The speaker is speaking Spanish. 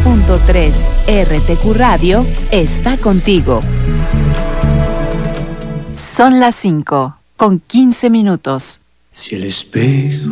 100.3 RTQ Radio está contigo. Son las 5:15. Si el espejo